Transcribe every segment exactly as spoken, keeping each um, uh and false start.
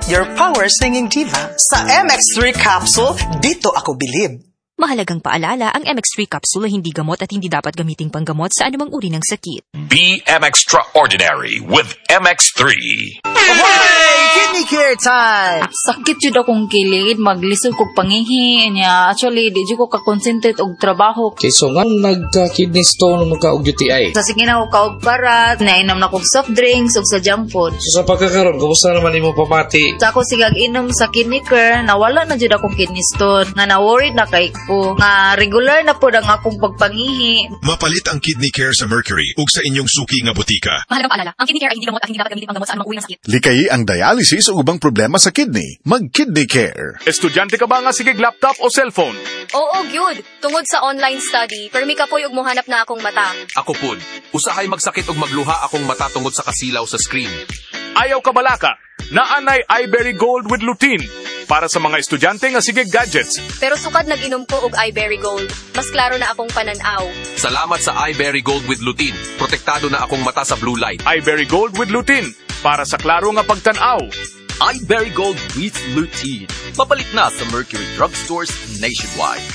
your power singing diva. Sa M X three capsule, dito ako bilib. Mahalagang paalala, ang M X three capsule ay hindi gamot at hindi dapat gamiting panggamot sa anumang uri ng sakit. Be M Extraordinary with M X three. Hey! Kidney care time! Sakit yun akong kilid, maglisod kong pangihi niya. Actually, di ko ka-concentrate og trabaho. So nga, nagka-kidney stone mo ka og U T I? Sa sige na ko kaog parat, nainam na kong soft drinks og sa junk food. So sa pagkakaroon, kumusta naman imo pamati? Sa ako sigag inom sa kidney care, nawala na jud akong kidney stone. Nga na-worried na kay ko. Nga regular na po ang akong pagpangihi. Mapalit ang kidney care sa Mercury ug sa inyong suki nga butika. Mahalagang paalala, ang kidney care ay hindi gamot at hindi dapat gamitin panggamot sa anumang uri ng sakit. Likayi ang dialysis o ubang problema sa kidney. Mag-Kidney Care. Estudyante ka ba nga sigig laptop o cellphone? Oo, gyud. Tungod sa online study, permi ka po'y og mohanap na akong mata. Ako pud. Usahay magsakit og magluha akong mata tungod sa kasilaw sa screen. Ayaw ka balaka. Naanay iBerry Gold with lutein para sa mga estudyante nga sigig gadgets. Pero sukad nag-inom ko og iBerry Gold. Mas klaro na akong pananaw. Salamat sa iBerry Gold with lutein. Protektado na akong mata sa blue light. iBerry Gold with lutein para sa klaro nga pagtanaw. iBerry Gold with lutein. Mapalit na sa Mercury drugstores nationwide.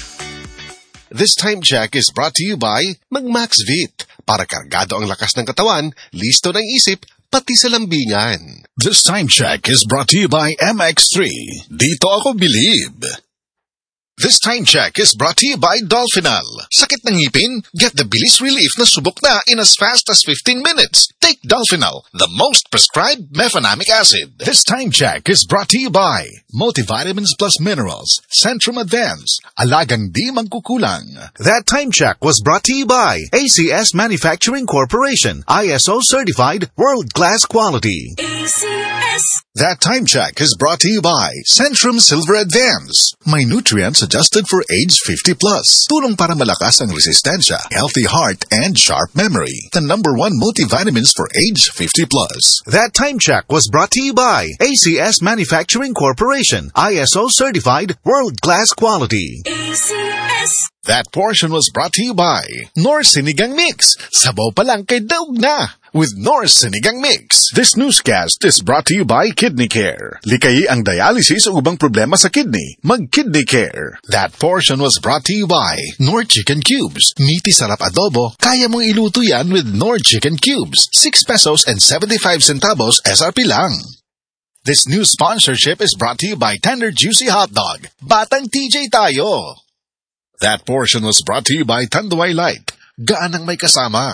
This time check is brought to you by Mag-Maxvit. Para kargado ang lakas ng katawan, listo ng isip, pati sa lambingan. This time check is brought to you by M X three. Dito ako bilib. This time check is brought to you by Dolphinal. Sakit ng ngipin? Get the bilis relief na subok na in as fast as fifteen minutes. Take Dolphinal, the most prescribed mefenamic acid. This time check is brought to you by Multivitamins Plus Minerals, Centrum Advance, Alagang Di Magkukulang. That time check was brought to you by A C S Manufacturing Corporation, I S O certified, world-class quality. A C S. That time check is brought to you by Centrum Silver Advance. May nutrients adjusted for age fifty plus. Tulong para malakas ang resistensya, healthy heart, and sharp memory. The number one multivitamins for age fifty plus. That time check was brought to you by A C S Manufacturing Corporation, I S O certified, world-class quality. A C S. That portion was brought to you by North Sinigang Mix. Sabaw pa lang kay daog na with North Sinigang Mix. This newscast is brought to you by Kidney Care. Likayi ang dialysis o ubang problema sa kidney. Mag-Kidney Care. That portion was brought to you by North Chicken Cubes. Meaty sarap adobo, kaya mong iluto yan with North Chicken Cubes. six pesos and seventy-five centavos S R P lang. This new sponsorship is brought to you by Tender Juicy Hot Dog. Batang T J tayo. That portion was brought to you by Tanduay Light. Gaan ang may kasama.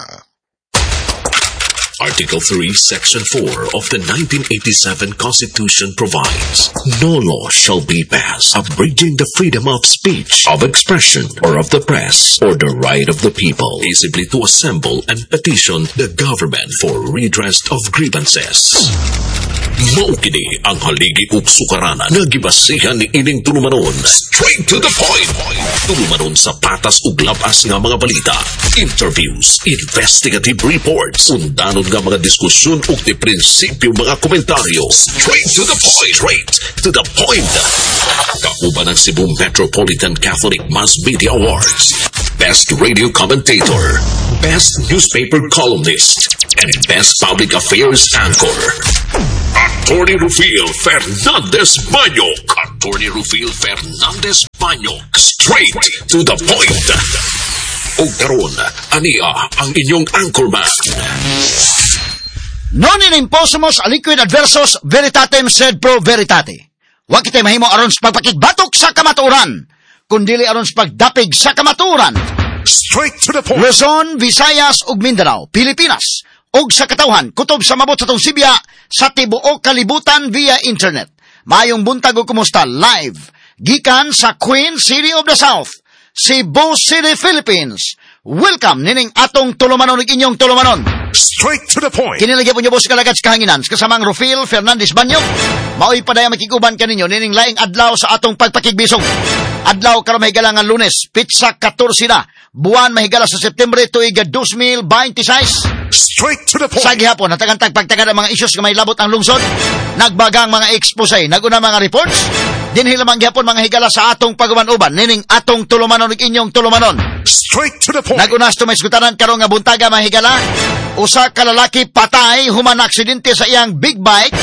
Article three, Section four of the nineteen eighty-seven Constitution provides, no law shall be passed abridging the freedom of speech, of expression, or of the press, or the right of the people peaceably to assemble and petition the government for redress of grievances. Maukini ang haligi ug sukaranan nga gibasihan ni ining tulumanon. Straight to the point. Tulumanon sa patas ug labas nga mga balita, interviews, investigative reports, undanon nga mga diskusyon ug di prinsipyo mga komentaryo. Straight to the point. Straight to the point. Kauban ang Cebu Metropolitan Catholic Mass Media Awards, Best Radio Commentator, Best Newspaper Columnist, and Best Public Affairs Anchor. Attorney Rufil Fernandez Banyok. Attorney Rufil Fernandez Banyok. Straight to the point. O karon, ania ang inyong anchorman. Non in imposumus aliquid adversus veritatem sed pro veritate. Wa kitay mahimo aron sa pagpakigbatok sa kamatuoran, kundili aron sa pagdapig sa kamatuoran. Straight to the point. Luzon, Visayas ug Mindanao, Pilipinas. Og sa katawhan, kutob sa mabot sa tong Sibya, sa tibuok kalibutan via internet. Mayong buntag o kumusta live, gikan sa Queen City of the South, Cebu City, Philippines. Welcome nining atong tulumanon ug inyong tulumanon. Straight to the point. Kinilagay po niyo boss kalagad sa kahanginan, kasamang Rufil Fernandez Banyok. Maoy padaya makikuban kaninyo nining laing adlaw sa atong pagpakigbisog. Adlaw karon mahigala nga Lunes, pitsa fourteen na. Buwan mahigala sa September tuig twenty twenty-six. Straight to the point. Sa gihapon, natagantag pagtagad ang mga issues nga may labot ang lungsod. Nagbagang mga expose, naguna mga reports. Dinhi lamang gihapon mga higala sa atong paguman-uban, nining atong tulumanon ug inyong tulumanon. Straight to the point. Nagunas to may skutanan karon nga buntaga mahigala. Usa ka lalaki patay human aksidente sa iyang big bike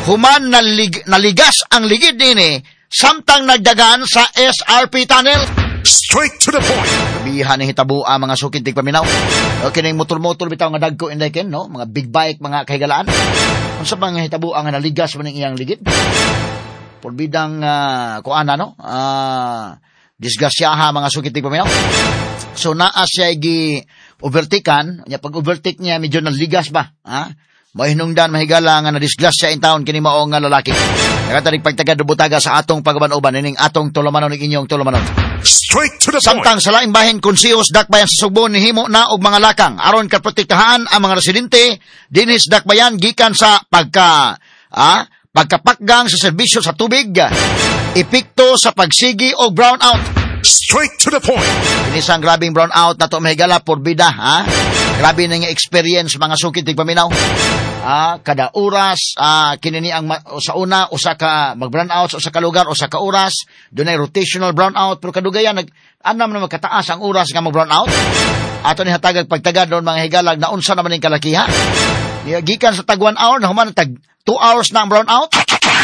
Human nalig, naligas ang ligid nini samtang nagdagan sa S R P tunnel. Straight to the point. Bihan ni hitabo ang mga sukid tig paminaw. O kining motor-motor bitaw nga dagko inday ken no, mga big bike, mga kahigalaan. Unsa bang hitabo ang naligas man iyang ligid? Porbidang uh, kuana no? Ah, uh, disgrasyaha mga sukid tig paminaw. So naa siya gi overtaken, nya pag overtake niya medyo naligas ba, ha? Mahinungdan mahigala nga na-disgrasya in town kini mao nga lalaki. Nakatanig pagtaga-dubutaga sa atong pagbanuban ining atong tulumanon ning inyong tulumanon. Straight to the Samtang point. sa laing bahin konsehos dakbayan sa Sugbon himo na og mga lakang aron kaprotektahan ang mga residente dinhis dakbayan gikan sa pagka ah, pagkapakgang sa serbisyo sa tubig, epekto sa pagsigi og brownout. Straight to the point. Inisang grabing brownout na to mahigala porbida, ha? Grabe na nga experience mga sukid tig paminaw. Ah, kada oras, ah, kinini ang ma- sa una usa ka mag-brownout sa usa ka lugar, usa ka oras, dunay rotational brownout pero kadugayan nag anam na magkataas ang oras nga mag-brownout. Ato ni hatagag pagtagad don mga higalag na unsa naman ning kalakiha. Gikan sa tag one hour na human tag two hours na ang brownout.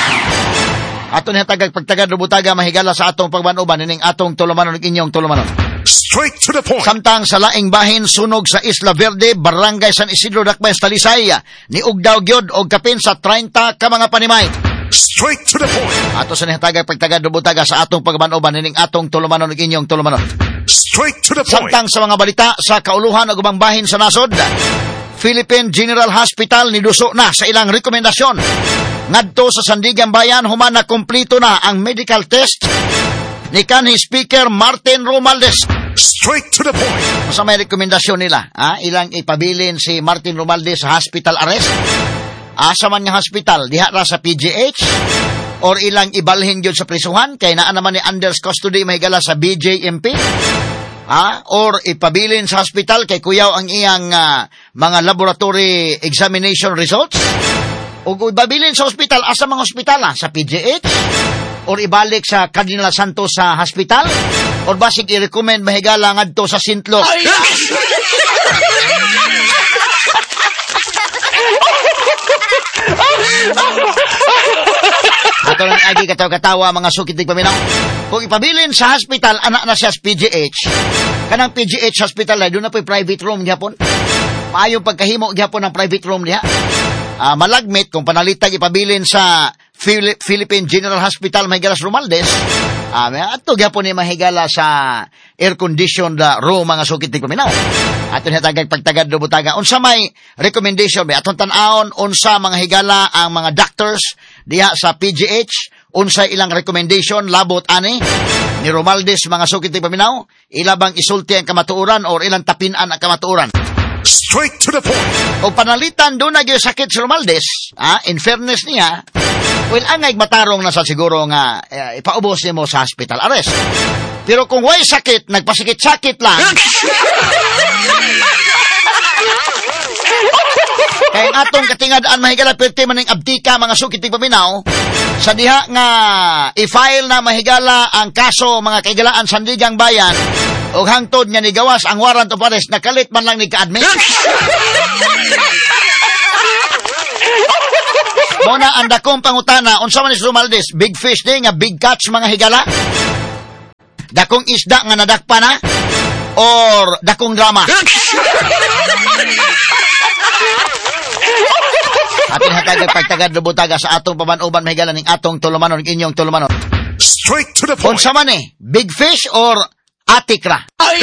Ato ni hatagag pagtagad rubutaga mahigala sa atong pagbanuban ining atong tulumanon ug inyong tulumanon. Straight to the point. Samtang sa laing bahin sunog sa Isla Verde, Barangay San Isidro, Dakbayan, Talisay, ni Ugdaw gyud og kapin sa thirty ka mga panimay. Straight to the point. Ato sa nihatagay pagtagad rubutaga sa atong pagbanuban ining atong tulumanon ug inyong tulumanon. Straight to the point. Samtang sa mga balita sa kauluhan ug ubang bahin sa nasod, Philippine General Hospital niduso na sa ilang rekomendasyon. Ngadto sa Sandigan Bayan, human na kumplito na ang medical test ni kanhi Speaker Martin Romualdez. Straight to the point. Sa may rekomendasyon nila, ah, ilang ipabilin si Martin Romualdez sa hospital arrest. Asa man nga hospital, diha ra sa P G H or ilang ibalhin gyud sa prisuhan kay naa naman ni under custody mahigala sa B J M P. Ah, or ipabilin sa hospital kay kuyaw ang iyang uh, mga laboratory examination results. O ibabilin sa hospital, asa mga hospital ah? Sa P G H? Or ibalik sa Cardinal Santos sa hospital? Or basig i-recommend mahigala ngadto sa Saint Luke? Ato lang agi katawa-katawa mga sukitig paminaw. Kung ipabilin sa hospital, anak na siya sa P G H. Kanang P G H hospital ay doon na po private room gyapon. Maayong pagkahimo gyapon ng private room niya. Uh, malagmit kung panalitag ipabilin sa Phil- Philippine General Hospital Mahigalas Romualdez, uh, ato gyapon ni mahigala sa air-conditioned uh, room mga sukitig paminaw. Ato niya tagag pagtagad do butaga. Unsa may recommendation ba? Atong tan-aon unsa mga higala ang mga doctors diha sa P G H, unsa ilang recommendation labot ani ni Romualdez mga sukitig paminaw, ilabang isulti ang kamatuoran or ilang tapinan ang kamatuoran. Straight to the point. O panalitan doon na yung sakit si Romualdez, ah, in fairness niya, well, angay matarong na sa siguro nga eh, ipaubos niya mo sa hospital arrest. Pero kung way sakit, nagpasikit-sakit lang, kaya atong katingadaan mahigala pwerte maning abtika mga sukitig paminaw, sa diha nga i-file na mahigala ang kaso mga kaigalaan Sandigang Bayan, o hangtod nga ni gawas ang warrant of arrest, nakalit man lang ni ka-admit. Muna ang dakong pangutana, unsa man ni Romualdez, big fish ni nga big catch mga higala? Dakong isda nga nadakpa na? Or dakong drama? Atin hatagag pagtagad lubutaga sa atong pamanuban mahigala ning atong tulumanon inyong tulumanon. Straight to the point. Unsa man ni, big fish or atikra?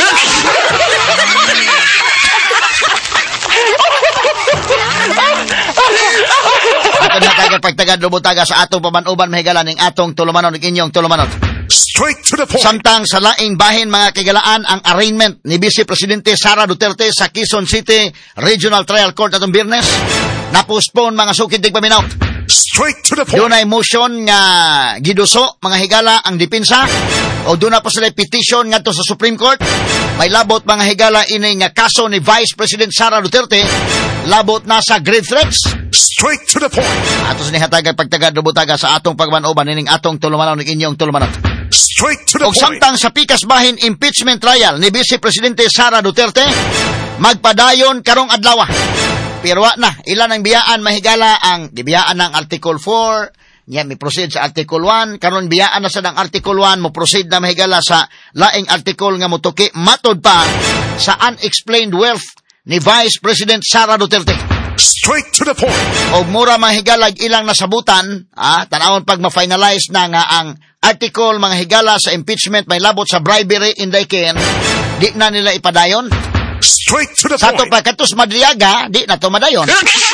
Aton hatagag pagtagad lubutaga sa atong pamanuban mahigala ning atong tulumanon inyong tulumanon. Straight to the point. Samtang sa laing bahin mga kagalaan ang arraignment ni Vice Presidente Sara Duterte sa Quezon City Regional Trial Court atong Biyernes, napospone mga sukitig paminaw. Straight to the point. Doon ay motion nga giduso mga higala ang depensa o doon na po sila petition nga to sa Supreme Court. May labot mga higala ini nga kaso ni Vice President Sara Duterte, labot na sa grave threats. Straight to the point. Atos ni hatagag pagtagad lubutaga sa atong pagmanuban ining atong tulumanon ug inyong tulumanon. Straight to the o point. samtang sa pikas bahin impeachment trial ni Vice Presidente Sara Duterte, magpadayon karong adlaw. Pero wa na, ilan ang biyaan mahigala ang gibiyaan ng Article four, nya mi proceed sa Article one, karon biyaan na sa ng Article one, mo proceed na mahigala sa laing article nga motuki matod pa sa unexplained wealth ni Vice President Sara Duterte. Straight to the point. Og mura mahigalag ilang nasabutan, ah, tanawon pag ma-finalize na nga ang article mga higala sa impeachment may labot sa bribery in the can, di na nila ipadayon. Straight to the sa point. to pagkatus Madriaga, di na to madayon.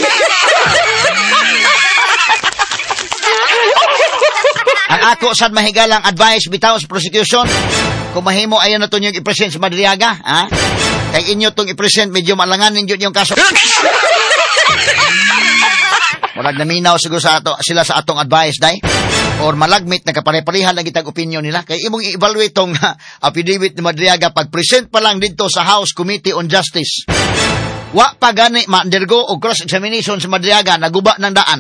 Ang ako sad mahigalang advice bitaw sa prosecution, kung mahimo ayan na to yung i-present sa Madriaga, ha? Kay inyo tong i-present, medyo malangan ninyo yung kaso. Murag naminaw siguro sa ato, sila sa atong advice, day. Or malagmit, nagkapare-parehan lang itag opinion nila. Kaya imong i-evaluate tong uh, affidavit ni Madriaga, pag-present pa lang dito sa House Committee on Justice. Wa pa gani ma-undergo o cross-examination sa Madriaga, naguba ng daan.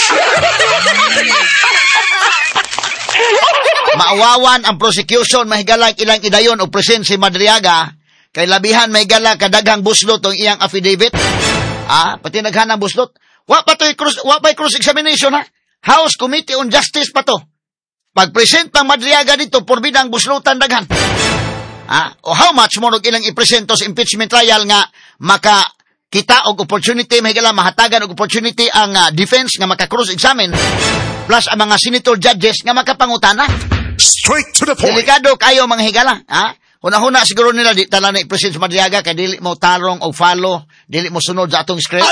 Maawawan ang prosecution, mahigalag ilang idayon o present si Madriaga, kay labihan mahigala kadaghang buslot ang iyang affidavit. Ah, pati naghanang buslot. Wa pa to'y cross, wa pa'y cross-examination, ha? House Committee on Justice pa to. Pag-present pang Madriaga dito, porbidang buslutan daghan. Ah, o how much mo ilang i-present to sa impeachment trial nga makakita og opportunity, mahigala mahatagan og opportunity ang uh, defense nga maka-cross-examine plus ang mga senator judges nga makapangutana. Straight to the point. Delikado kayo mga higala, ha? Huna-huna siguro nila di tala na i-present sa Madriaga kay dili mo tarong o follow, dili mo sunod sa atong script.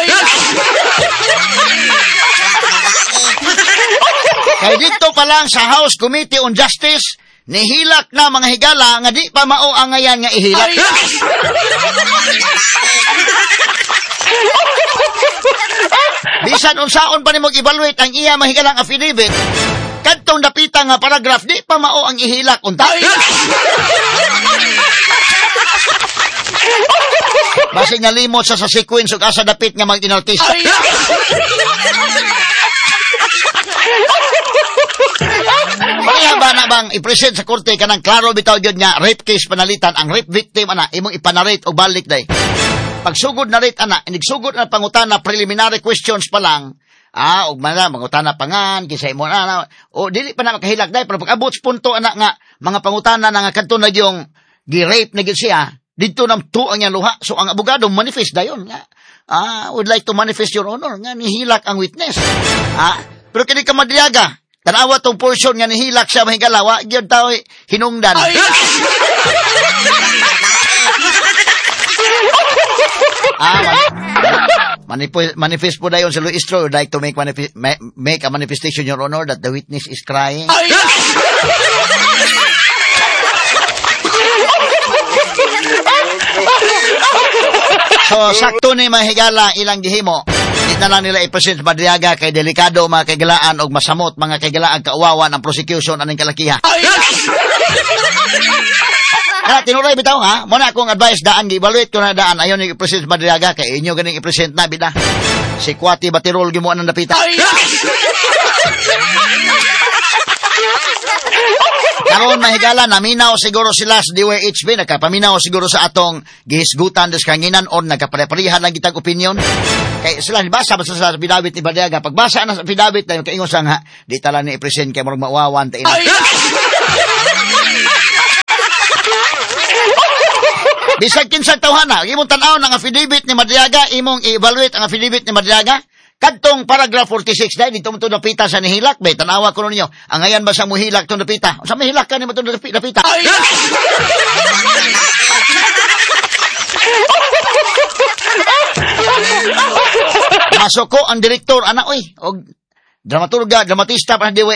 Kay dito pa lang sa House Committee on Justice, nihilak na mga higala nga di pa mao ang ngayan nga ihilak. Bisan unsaon pa nimo i-evaluate ang iya mahigalang affidavit, kadtong dapita nga paragraph di pa mao ang ihilak unta. Basi nga limot sa sa sequence ug asa dapit nga mag-inartista. Kaya ba na bang i-present sa korte kanang klaro bitaw gyud nga rape case panalitan ang rape victim ana imong ipanarate og balik day. Pagsugod na rate ana, inigsugod na pangutana preliminary questions pa lang. Ah, og man mangutana pangan kisay mo na o dili pa na makahilak day pero pag abot sa punto ana nga mga pangutana na nga kadto na yung gi-rape na gyud siya. Dito nam tu ang luha. So ang abogado manifest dayon nga. Ah, would like to manifest your honor nga nihilak ang witness. Ah, pero kini ka Madriaga, tanawa tong portion nga nihilak siya mahigala, wa gyud taw hinungdan. Ah, man, manifest, manifest po dayon sa Luistro, would like to make manifest, make a manifestation your honor that the witness is crying. So, sakto ni mahigala ilang gihimo. Di na lang nila i-present Madriaga kay delikado mga kagalaan o masamot mga kagalaan kauwawan ang prosecution aning kalakiha. Kaya tinuray bitaw ha, muna akong advice daan, gi-evaluate ko na daan, ayaw ni i-present Madriaga kay inyo ganing i-present na bida. Si Kwati Batirol gimuan ang napita. Karon mahigala naminaw siguro sila sa D W H B, nakapaminaw siguro sa atong gihisgutan des kanginan o nagkapare-parehan lang kitag opinion. Kay sila nibasa basta sa affidavit ni Madriaga, pagbasa na sa affidavit na yung kaingon sang ha, di tala ni i-present kay murag mawawan ta ina. Bisag kinsang tawhana, imong tan-aw ng affidavit ni Madriaga, imong i-evaluate ang affidavit ni Madriaga. Kadtong paragraph forty-six dahil dito mo ito napita sa nihilak, bay, tanawa ko ninyo. Ang ngayon ba sa muhilak ito napita? Sa mahilak ka ni mo ito napita? Masuko ang direktor, anak, oy, o dramaturga, dramatista pa ng D W